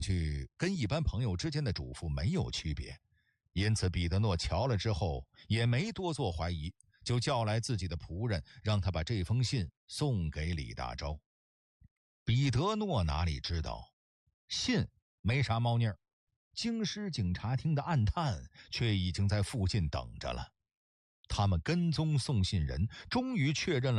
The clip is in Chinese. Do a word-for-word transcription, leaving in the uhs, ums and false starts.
去跟一般朋友之间的嘱咐没有区别，因此彼得诺瞧了之后也没多做怀疑，就叫来自己的仆人，让他把这封信送给李大钊。彼得诺哪里知道，信没啥猫腻儿，京师警察厅的暗探却已经在附近等着了。他们跟踪送信人，终于确认了